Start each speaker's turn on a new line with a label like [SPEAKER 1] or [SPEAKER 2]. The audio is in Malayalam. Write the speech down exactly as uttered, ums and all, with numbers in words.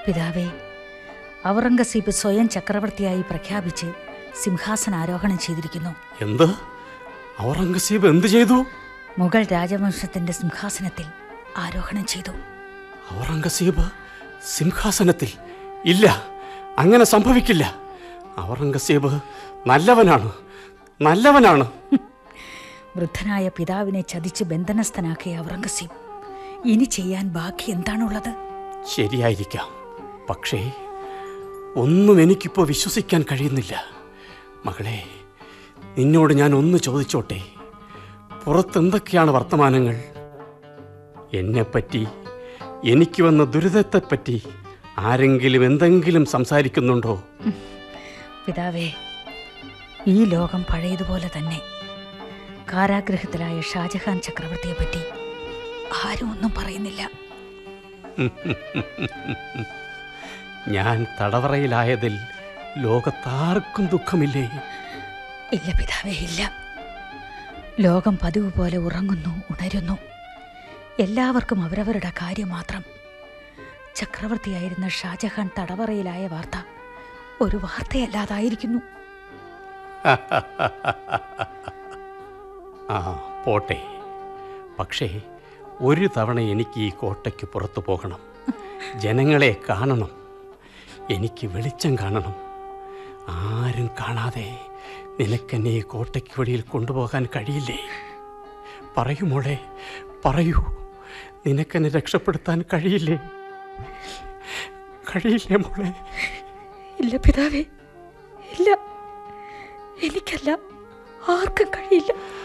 [SPEAKER 1] പിതാവേ, ഔറംഗസീബ് സ്വയം ചക്രവർത്തിയായി പ്രഖ്യാപിച്ച് സിംഹാസനാരോഹണം ചെയ്തിരിക്കുന്നു.
[SPEAKER 2] എന്ത്? ഔറംഗസീബ് എന്ത് ചെയ്തു?
[SPEAKER 1] മുഗൾ രാജവംശത്തിന്റെ സിംഹാസനത്തിൽ ആരോഹണം ചെയ്തു.
[SPEAKER 2] ഔറംഗസീബ് സിംഹാസനത്തിൽ? ഇല്ല, അങ്ങനെ സംഭവിക്കില്ല. ഔറംഗസീബ് നല്ലവനാണ്, നല്ലവനാണ്.
[SPEAKER 1] വൃദ്ധനായ പിതാവിനെ ചതിച്ച് ബന്ധനസ്ഥനാക്കിയ ഔറംഗസീബ് ഇനി ചെയ്യാൻ ബാക്കി എന്താണുള്ളത്?
[SPEAKER 2] ശരിയായിരിക്കാം, പക്ഷേ ഒന്നും എനിക്കിപ്പോൾ വിശ്വസിക്കാൻ കഴിയുന്നില്ല. മകളെ, നിന്നോട് ഞാൻ ഒന്ന് ചോദിച്ചോട്ടെ, പുറത്തെന്തൊക്കെയാണ് വർത്തമാനങ്ങൾ? എന്നെപ്പറ്റി, എനിക്ക് വന്ന ദുരിതത്തെപ്പറ്റി ആരെങ്കിലും എന്തെങ്കിലും സംസാരിക്കുന്നുണ്ടോ?
[SPEAKER 1] പിതാവേ, ഈ ലോകം പഴയതുപോലെ തന്നെ. കാരാഗ്രഹത്തിലായ ഷാജഹാൻ ചക്രവർത്തിയെ പറ്റി ആരും ഒന്നും പറയുന്നില്ല.
[SPEAKER 2] ഞാൻ തടവറയിലായതിൽ ലോകത്താർക്കും ദുഃഖമില്ലേ?
[SPEAKER 1] ഇല്ല പിതാവേ, ഇല്ല. ലോകം പതിവ് പോലെ ഉറങ്ങുന്നു, ഉണരുന്നു. എല്ലാവർക്കും അവരവരുടെ കാര്യം മാത്രം. ചക്രവർത്തിയായിരുന്ന ഷാജഹാൻ തടവറയിലായ വാർത്ത ഒരു വാർത്തയല്ലാതായിരിക്കുന്നു.
[SPEAKER 2] ആ പോട്ടെ, പക്ഷേ ഒരു തവണ എനിക്ക് ഈ കോട്ടയ്ക്ക് പുറത്തു പോകണം. ജനങ്ങളെ കാണണം, എനിക്ക് വെളിച്ചം കാണണം. ആരും കാണാതെ നിനക്കെന്നെ ഈ കോട്ടയ്ക്ക് വെളിയിൽ കൊണ്ടുപോകാൻ കഴിയില്ലേ? പറയൂ മോളെ, പറയൂ, നിനക്കെന്നെ രക്ഷപ്പെടുത്താൻ കഴിയില്ലേ? കഴിയില്ലേ മോളെ?
[SPEAKER 1] ഇല്ല പിതാവേ, ഇല്ല. എനിക്കല്ല, ആർക്കും കഴിയില്ല.